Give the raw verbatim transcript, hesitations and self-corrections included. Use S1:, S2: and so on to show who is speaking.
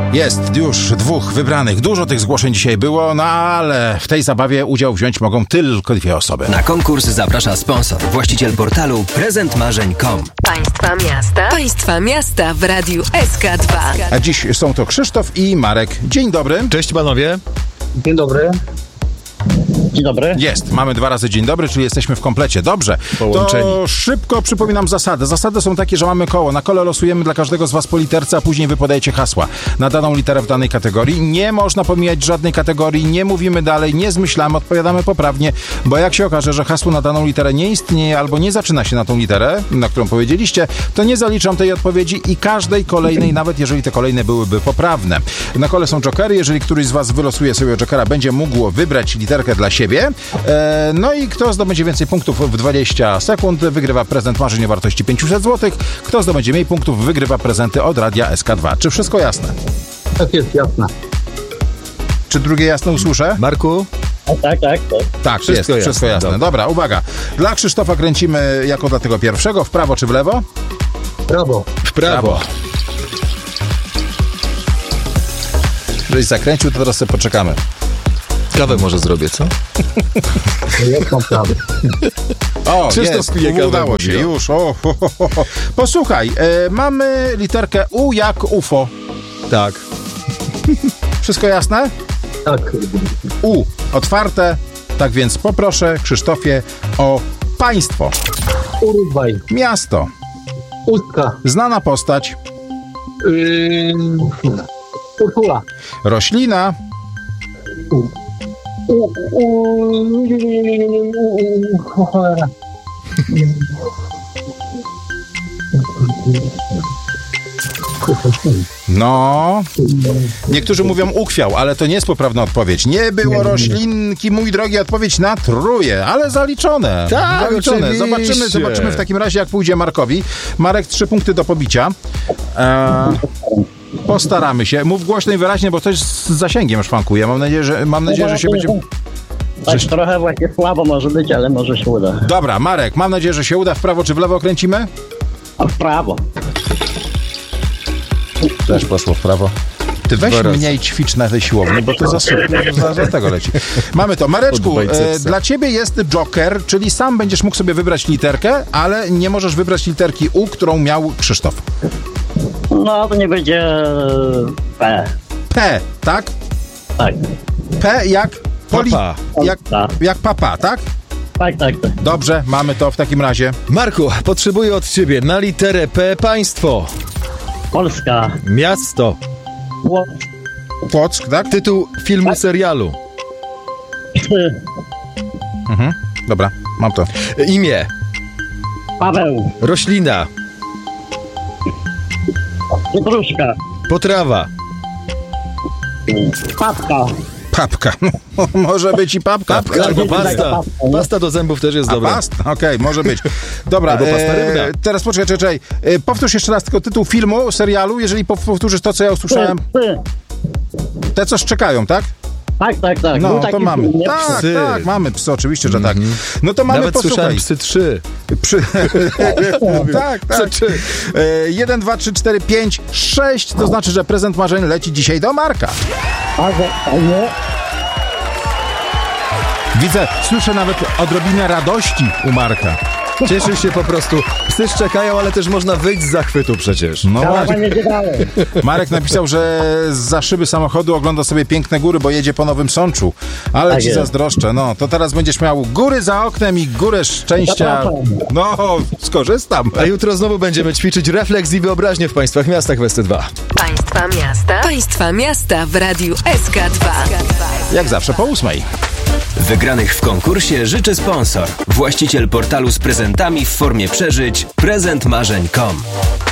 S1: Jest już dwóch wybranych. Dużo tych zgłoszeń dzisiaj było, no ale w tej zabawie udział wziąć mogą tylko dwie osoby.
S2: Na konkurs zaprasza sponsor, właściciel portalu prezent marzeń kropka com.
S3: Państwa miasta. Państwa miasta w Radiu S K dwa.
S1: A dziś są to Krzysztof i Marek. Dzień dobry.
S4: Cześć panowie.
S5: Dzień dobry. Dzień dobry.
S1: Jest, mamy dwa razy dzień dobry, czyli jesteśmy w komplecie. Dobrze,
S4: Połączeni.
S1: To szybko przypominam zasady. Zasady są takie, że mamy koło. Na kole losujemy dla każdego z was po literce, a później wy podajecie hasła na daną literę w danej kategorii. Nie można pomijać żadnej kategorii, nie mówimy dalej, nie zmyślamy, odpowiadamy poprawnie, bo jak się okaże, że hasło na daną literę nie istnieje albo nie zaczyna się na tą literę, na którą powiedzieliście, to nie zaliczam tej odpowiedzi i każdej kolejnej, nawet jeżeli te kolejne byłyby poprawne. Na kole są jokery, jeżeli któryś z was wylosuje sobie jokera, będzie mógł wybrać literkę dla siebie. E, no i kto zdobędzie więcej punktów w dwadzieścia sekund, wygrywa prezent marzeń o wartości pięćset złotych. Kto zdobędzie mniej punktów, wygrywa prezenty od Radia S K dwa. Czy wszystko jasne?
S5: Tak jest, jasne.
S1: Czy drugie jasne usłyszę?
S4: Marku?
S5: Tak, tak, tak.
S1: Tak,
S4: Wszystko
S1: jest,
S4: jasne,
S1: wszystko jasne.
S4: dobra.
S1: Dobra, uwaga. Dla Krzysztofa kręcimy jako dla tego pierwszego, w prawo czy w lewo?
S5: Brawo.
S4: W prawo.
S1: Żeś zakręcił, to teraz sobie poczekamy.
S4: Kawę może zrobię, co?
S5: Jak mam prawo?
S1: O,
S4: Krzysztof
S1: jest,
S4: pije kawę,
S1: udało
S4: mówi,
S1: się,
S4: no.
S1: już. O, ho, ho, ho, ho. Posłuchaj, e, mamy literkę U jak U F O.
S4: Tak.
S1: Wszystko jasne?
S5: Tak.
S1: U, otwarte. Tak więc poproszę, Krzysztofie, o państwo,
S5: Urugwaj.
S1: miasto,
S5: Ustka.
S1: znana postać,
S5: Yy... Urszula.
S1: roślina,
S5: U. U. U. U. Cholera.
S1: no... Niektórzy mówią ukwiał, ale to nie jest poprawna odpowiedź. Nie było roślinki, mój drogi, odpowiedź na truje, ale zaliczone.
S4: Tak,
S1: zaliczone.
S4: oczywiście.
S1: Zobaczymy, zobaczymy w takim razie, jak pójdzie Markowi. Marek, trzy punkty do pobicia. E, postaramy się. Mów głośno i wyraźnie, bo coś z zasięgiem szwankuje. Mam nadzieję, że, mam nadzieję, że się będzie...
S5: Tak, trochę właśnie słabo może być, ale może się uda.
S1: Dobra, Marek, mam nadzieję, że się uda. W prawo czy w lewo kręcimy?
S5: A w prawo.
S1: Też poszło w prawo. Ty weź
S4: Dwa razy.
S1: mniej ćwicz na tej siłowni, bo to za, za, za tego leci. Mamy to. Mareczku,
S4: Od bicepsa.
S1: e, dla ciebie jest joker, czyli sam będziesz mógł sobie wybrać literkę, ale nie możesz wybrać literki U, którą miał Krzysztof.
S5: No to nie będzie P.
S1: P, tak?
S5: Tak.
S1: P jak poli...
S4: Papa.
S1: Jak,
S5: Tak.
S1: jak papa, tak?
S5: Tak, tak, tak.
S1: Dobrze, mamy to w takim razie.
S4: Marku, potrzebuję od ciebie na literę P państwo,
S5: Polska.
S4: miasto,
S5: Płock.
S1: Płock, tak?
S4: tytuł filmu, serialu,
S5: Psy.
S1: Mhm. Dobra, mam to.
S4: imię,
S5: Paweł.
S4: roślina,
S5: Pietruszka.
S4: potrawa,
S5: Papka.
S1: Papka. Może być i papka.
S4: papka albo
S5: Taka
S4: pasta.
S5: pasta, nie?
S4: Pasta do zębów też jest
S1: A
S4: dobra.
S1: past? Okej, może być. Dobra,
S4: Albo pasta
S1: e,
S4: rybna.
S1: teraz poczekaj, czekaj, czekaj. E, powtórz jeszcze raz tylko tytuł filmu, serialu, jeżeli pow- powtórzysz to, co ja usłyszałem.
S5: Psy.
S1: Te, co szczekają, tak?
S5: Tak, tak, tak.
S1: No,
S5: Był
S1: to
S5: taki
S1: mamy.
S5: film, nie?
S1: Tak,
S4: Psy.
S1: tak, mamy psy, oczywiście, że tak. No to mamy,
S4: Nawet
S1: posłuchaj.
S4: słyszałem psy trzy.
S1: Przy... tak, tak.
S4: Psy trzy.
S1: E, jeden, dwa, trzy, cztery, pięć, sześć, to znaczy, że prezent marzeń leci dzisiaj do Marka.
S5: A, że- a nie?
S1: Widzę, słyszę nawet odrobinę radości u Marka.
S4: Cieszy się po prostu. Psy szczekają, ale też można wyjść z zachwytu przecież.
S1: No
S5: Ja
S1: właśnie.
S5: nie gadałem.
S1: Marek napisał, że za szyby samochodu ogląda sobie piękne góry, bo jedzie po Nowym Sączu. Ale
S5: Tak
S1: ci
S5: jest.
S1: zazdroszczę. No, to teraz będziesz miał góry za oknem i górę szczęścia.
S5: Zapraszam.
S1: No, skorzystam.
S4: A jutro znowu będziemy ćwiczyć refleks i wyobraźnię w państwach miastach w S C dwa.
S3: Państwa miasta. Państwa miasta w Radiu S K dwa.
S1: Jak zawsze po ósmej.
S2: Wygranych w konkursie życzy sponsor, właściciel portalu z prezentami w formie przeżyć prezent marzeń kropka com.